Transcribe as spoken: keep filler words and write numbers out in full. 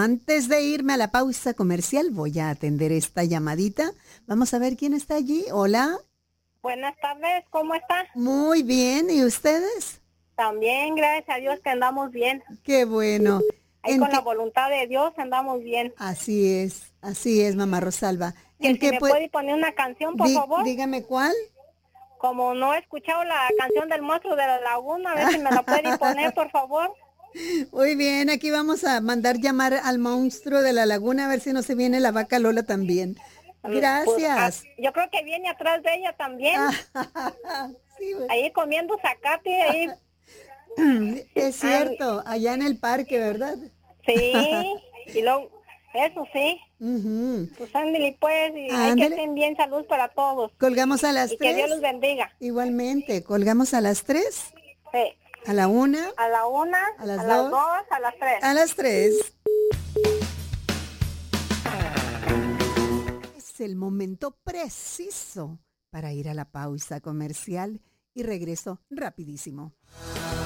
antes de irme a la pausa comercial, voy a atender esta llamadita. Vamos a ver quién está allí. Hola. Buenas tardes, ¿cómo está? Muy bien, ¿y ustedes? También, gracias a Dios que andamos bien. Qué bueno. Ahí con qué? La voluntad de Dios andamos bien. Así es, así es, mamá Rosalba. Que ¿En si qué me puede... puede poner una canción, por Dí, favor. Dígame cuál. Como no he escuchado la canción del monstruo de la laguna, a ver si me la puede poner, por favor. Muy bien, aquí vamos a mandar llamar al monstruo de la laguna a ver si no se viene la vaca Lola también. Gracias. Pues, yo creo que viene atrás de ella también. Sí, ahí comiendo zacate, ahí. Es cierto, allá en el parque, ¿verdad? Sí, y luego, eso sí. Uh-huh. Pues ándale pues, y hay que estén bien, salud para todos. Colgamos a las y tres. Que Dios los bendiga. Igualmente, colgamos a las tres. Sí. A la una. A la una, a las, a dos, las dos, a las tres. A las tres. Es el momento preciso para ir a la pausa comercial y regreso rapidísimo.